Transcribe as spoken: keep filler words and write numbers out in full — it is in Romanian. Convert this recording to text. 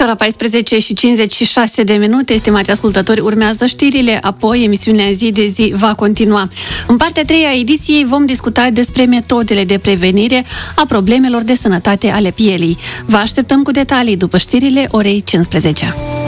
Este ora paisprezece și cincizeci și șase de minute, stimați ascultători, urmează știrile, apoi emisiunea zi de zi va continua. În partea a treia a ediției vom discuta despre metodele de prevenire a problemelor de sănătate ale pielii. Vă așteptăm cu detalii după știrile orei cincisprezece.